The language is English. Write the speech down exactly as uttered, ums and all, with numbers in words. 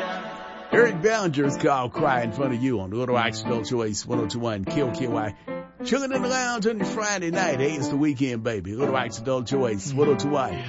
Eric Bellinger's called Cry in Front of You on the Little Rock's Adult Choice one oh two point one K O K Y. Chilling in the lounge on your Friday night. Hey, it's the weekend, baby. Little Rock's Adult Choice one oh two point one